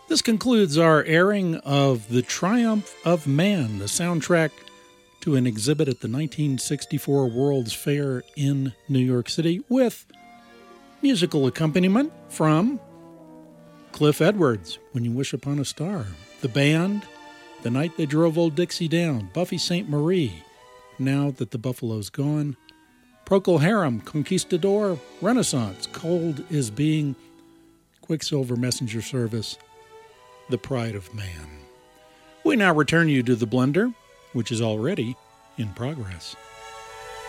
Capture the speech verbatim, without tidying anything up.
This concludes our airing of The Triumph of Man, the soundtrack to an exhibit at the nineteen sixty-four World's Fair in New York City, with musical accompaniment from Cliff Edwards, When You Wish Upon a Star, the band, The Night They Drove Old Dixie Down, Buffy Sainte Marie, Now That the Buffalo's Gone, Procol Harum, Conquistador, Renaissance, Cold is Being, Quicksilver Messenger Service, The Pride of Man. We now return you to the blender, which is already in progress.